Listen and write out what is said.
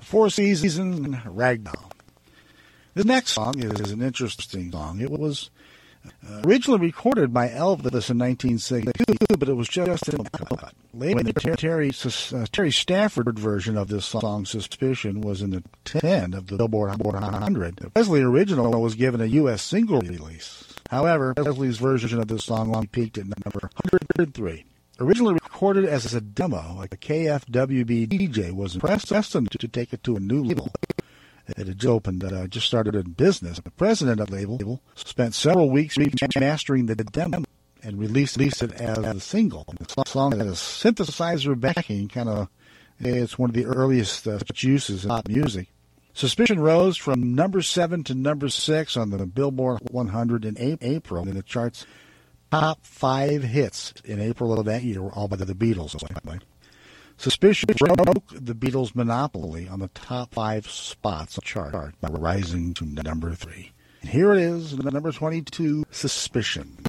Four Seasons, and Ragdoll. The next song is an interesting song. It was originally recorded by Elvis in 1962, but it was just in a cut. Later, the Terry Stafford version of this song, Suspicion, was in the 10 of the Billboard 100. The Presley original was given a U.S. single release. However, Presley's version of this song only peaked at number 103. Originally recorded as a demo, a KFWB DJ was impressed to take it to a new label. It had just opened, just started in business. The president of the label spent several weeks mastering the demo and released it as a single. The song has a synthesizer backing, it's one of the earliest juices in pop music. Suspicion rose from number 7 to number 6 on the Billboard 100 in April, and the chart's top 5 hits in April of that year were all by the Beatles. Suspicion broke the Beatles' monopoly on the top 5 spots on the chart by rising to number 3. And here it is, number 22, Suspicion.